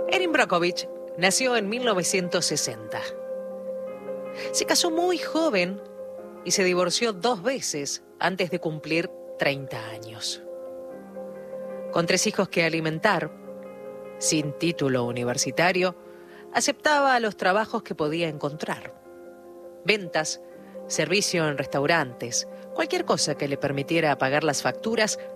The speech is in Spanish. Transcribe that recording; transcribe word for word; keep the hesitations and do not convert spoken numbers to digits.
Erin Brockovich nació en mil novecientos sesenta. Se casó muy joven y se divorció dos veces antes de cumplir treinta años. Con tres hijos que alimentar, sin título universitario, aceptaba los trabajos que podía encontrar. Ventas, servicio en restaurantes, cualquier cosa que le permitiera pagar las facturas